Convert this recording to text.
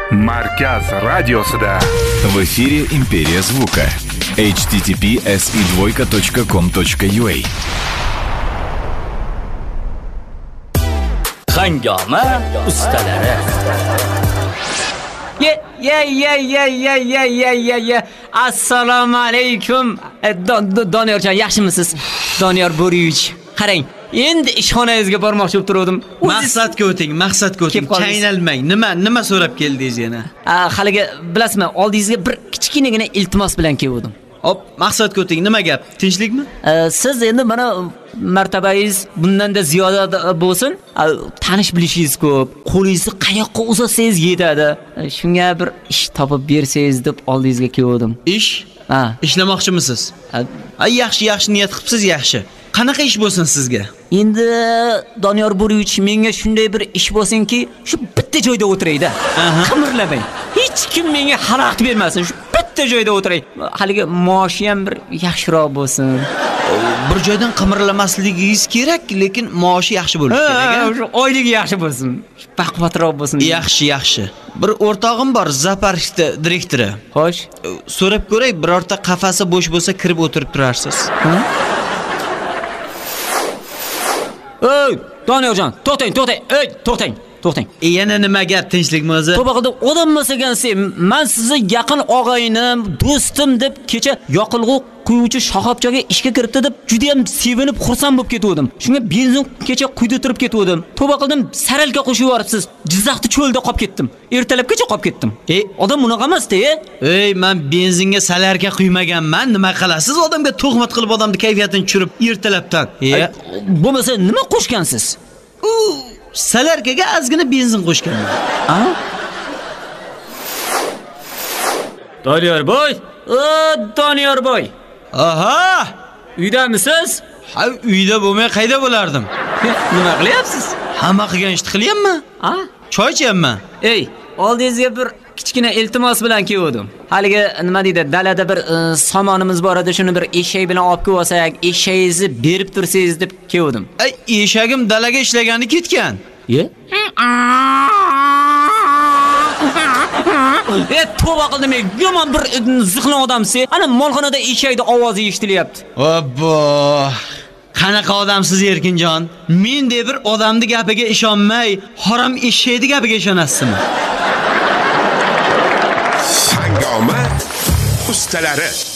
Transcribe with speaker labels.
Speaker 1: Markaz radiosida.
Speaker 2: В эфире Империя звука. https://2.com.ua.
Speaker 3: Hangoma ustalari. Assalomu alaykum. Doniyorjon, yaxshimisiz? Doniyor Bo'riyevich. Qarang, endi ishxonangizga bormoqchi bo'lib turdim.
Speaker 4: Maqsadga o'ting. Chaynalmang. Nima so'rab keldingiz yana?
Speaker 3: Haliga bilasizmi, oldingizga bir kichkinagina iltimos bilan keldim.
Speaker 4: Hop, maqsadga o'ting. Nima gap? Tinchlikmi?
Speaker 3: Siz endi mana martabangiz bundan-da ziyoda bo'lsin. Tanish bilishingiz ko'p. Qo'lingizni qayoqqa uzatsangiz yetadi. Shunga bir ish topib bersangiz deb oldingizga keldim.
Speaker 4: Ish? Ishlamoqchimisiz? Yaxshi niyat qilibsiz, yaxshi. Qanaqa ish bo'lsin sizga?
Speaker 3: Endi Doniyor Bo'riyevich, menga shunday bir ish bo'lsinki, shu bitta joyda o'tirayda. Qimirlamang. Hech kim menga xalaqit bermasin. Shu bitta joyda o'tiray. Haliga maoshi ham bir yaxshiroq bo'lsin.
Speaker 4: Bir joydan qimirlamasligingiz kerak, lekin maoshi yaxshi bo'lishi kerak.
Speaker 3: Shu oyligi yaxshi bo'lsin. Baquvvatroq bo'lsin.
Speaker 4: Yaxshi. Bir o'rtog'im bor, zooparkda direktori.
Speaker 3: Xo'sh,
Speaker 4: so'rab ko'ray, birorta qafasi bo'sh bo'lsa kirib o'tirib turarsiz.
Speaker 3: Ey, Doniyorjon, to'xtang.
Speaker 4: Yana nima gap, tinchlikmi o'zi?
Speaker 3: To'g'ri qilib, odam masagansiz, men sizni yaqin og'aynim, do'stim deb kecha yoqilg'i quyuvchi shoxobchaga ishga kiribdi deb juda ham sevinib, xursand bo'lib ketdim. Shunga benzin kecha quyda turib ketdim. To'g'ri qildim, saralka qo'shib yuboribsiz. Jizzaxda cho'lda qolib ketdim. Ertalabgacha qolib ketdim. Odam bunaqa emas-da.
Speaker 4: Men benzinga salarka quymaganman. Nima qilasiz? Odamga tuhmat qilib odamni kayfiyatini tushirib ertalabdan.
Speaker 3: Bo'lmasa nima qo'shgansiz?
Speaker 4: Salarkaga ozgina benzin qo'shganman.
Speaker 3: Doniyor boy.
Speaker 4: Aha!
Speaker 3: Uydamisiz?
Speaker 4: Uyda bo'lmay qayda bo'lardim?
Speaker 3: Nima qilyapsiz?
Speaker 4: Hamma qilgan ishni qilyapman. Choy ichayapman.
Speaker 3: Oldingizga bir kichkina iltimos bilan keldim. Haliga nima deydi, dalada bir somonimiz bor edi, shuni bir eshak bilan olib kelsak, eshagingizni berib tursangiz deb keldim.
Speaker 4: Eshagim dalaga ishlagani ketgan.
Speaker 3: Tova qildim, yomon bir ziqna odamsiz. Ana molxonada eshakning ovozi eshitilyapti.
Speaker 4: Obbo! Qanaqa odamsiz Erkinjon? Men de bir odamning gapiga ishonmay, harom eshakning gapiga ishonasizmi?
Speaker 1: Hangoma ustalari.